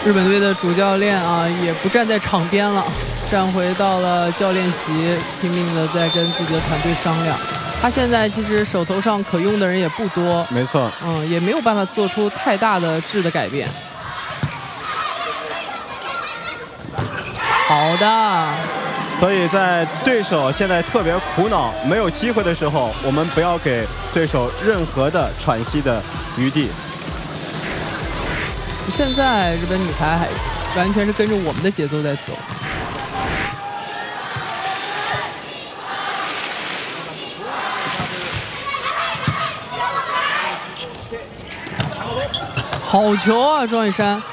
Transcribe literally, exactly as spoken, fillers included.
日本队的主教练啊，也不站在场边了，站回到了教练席，拼命的在跟自己的团队商量。他现在其实手头上可用的人也不多， 没错， 嗯，也没有办法做出太大的质的改变。好的。 所以在对手现在特别苦恼、没有机会的时候，我们不要给对手任何的喘息的余地。 现在日本女排还完全是跟着我们的节奏在走。好球啊，庄雨珊！